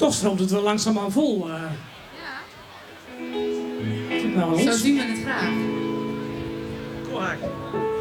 Toch stroomt het wel langzaamaan vol. Ja. Nou, Zo zien we het graag. Kom maar.